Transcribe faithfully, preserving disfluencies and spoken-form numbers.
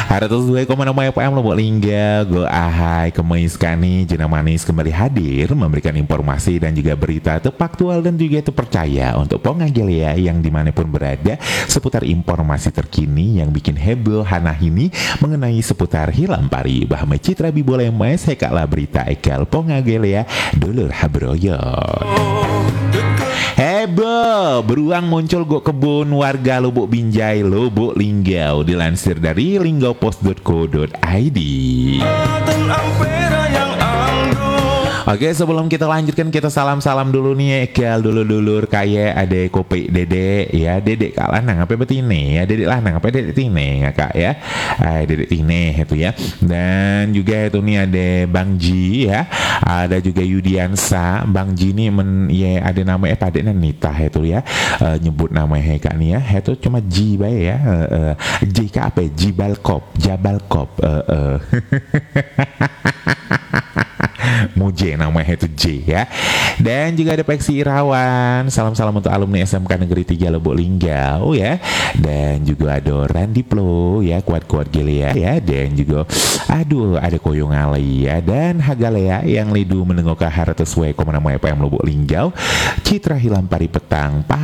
Haratus dua koma enam F M Lombok Lingga, Go Ahai, Kemis Kani, Jenang Manis kembali hadir memberikan informasi dan juga berita terfaktual dan juga terpercaya untuk Pongagelia yang dimanapun berada seputar informasi terkini yang bikin heboh Hana ini mengenai seputar Hilampari Bahme Citra Biboleme sekaklah berita ekal Pongagelia dulur habroyot. Heboh, beruang muncul go kebun warga Lubuk Binjai, Lubuk Linggau, dilansir dari linggaupost dot co dot i d. Oke, sebelum kita lanjutkan kita salam-salam dulu nih ekal dulur-dulur kayak ade kopi dede ya, dedek kak lanang apa betine ya, dedek lanang apa dedek tine ya kak ya, ah, dedek tine itu ya. Dan juga itu nih ada Bang Ji ya, ada juga Yudiansa. Bang Ji nih men ya ada nama eh padeknya Nita itu ya, uh, nyebut nama he kak nih ya, itu cuma Ji bae ya, uh, uh, J kak apa Jibalkop Jabalkop uh, uh. Muje namanya itu J ya. Dan juga ada Peksi Irawan, salam-salam untuk alumni S M K Negeri tiga Lubuk Linggau ya. Dan juga ada Randy Plo ya, kuat-kuat Gelia ya. Dan juga aduh ada Koyong Ali ya, dan Hagalea yang lidu mendengarkan haratus W koma enam F M Lubuk Linggau, Citra Hilampari petang